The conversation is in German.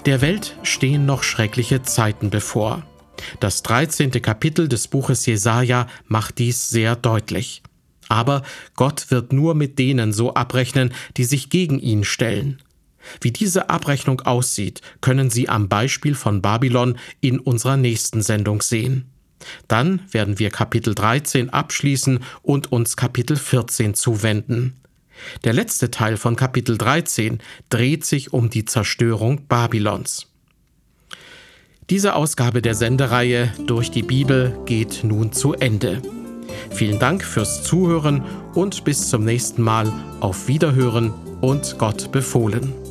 Der Welt stehen noch schreckliche Zeiten bevor. Das 13. Kapitel des Buches Jesaja macht dies sehr deutlich. Aber Gott wird nur mit denen so abrechnen, die sich gegen ihn stellen. Wie diese Abrechnung aussieht, können Sie am Beispiel von Babylon in unserer nächsten Sendung sehen. Dann werden wir Kapitel 13 abschließen und uns Kapitel 14 zuwenden. Der letzte Teil von Kapitel 13 dreht sich um die Zerstörung Babylons. Diese Ausgabe der Sendereihe Durch die Bibel geht nun zu Ende. Vielen Dank fürs Zuhören und bis zum nächsten Mal. Auf Wiederhören und Gott befohlen.